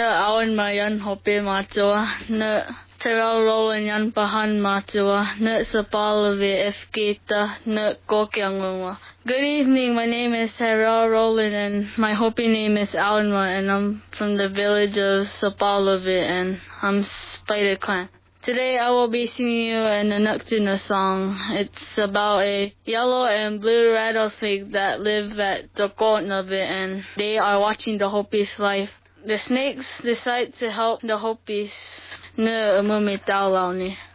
awan mayan hope matua, na terau rolan yan pahan matua, na sapalavi efkita, na kokyangwa. Good evening, my name is Terau Roland and my Hopi name is Alma and I'm from the village of Sapalavi and I'm Spider Clan. Today I will be singing you an Anuktuna song. It's about a yellow and blue rattlesnake that live at the Kotnavi and they are watching the Hopi's life. The snakes decide to help the Hopis na umumitaw ni.